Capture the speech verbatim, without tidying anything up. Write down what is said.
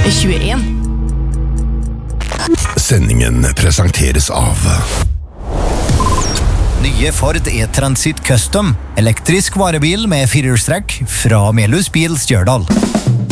er tjueen. Sendingen presenteres av Nye Ford E-Transit Custom, elektrisk varebil med firehjulstrekk fra Melhus Bil Stjørdal.